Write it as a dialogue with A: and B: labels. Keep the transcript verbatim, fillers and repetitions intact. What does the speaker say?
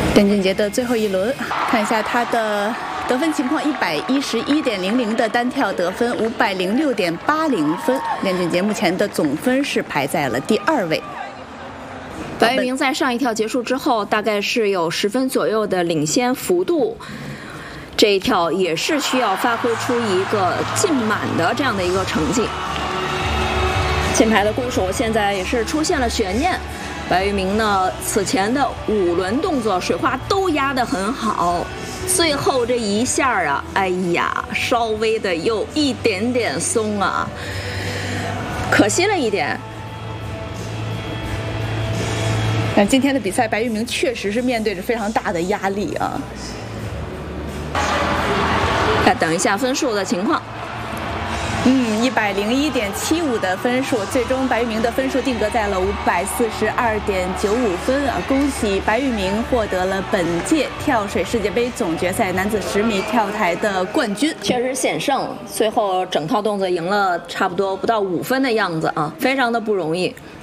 A: 邓俊杰的最后一轮，看一下他的得分情况：一百一十一点零零的单跳得分，五百零六点八零分。邓俊杰目前的总分是排在了第二位。
B: 白玉明在上一跳结束之后，大概是有十分左右的领先幅度。这一跳也是需要发挥出一个尽满的这样的一个成绩。金牌的攻守现在也是出现了悬念。白玉明呢，此前的五轮动作水花都压得很好，最后这一下啊，哎呀，稍微的有一点点松啊，可惜了一点。
A: 但今天的比赛，白玉明确实是面对着非常大的压力啊。
B: 再等一下分数的情况。
A: 嗯，一百零一点七五的分数，最终白玉明的分数定格在了五百四十二点九五分啊！恭喜白玉明获得了本届跳水世界杯总决赛男子十米跳台的冠军，
B: 确实险胜，最后整套动作赢了差不多不到五分的样子啊，非常的不容易。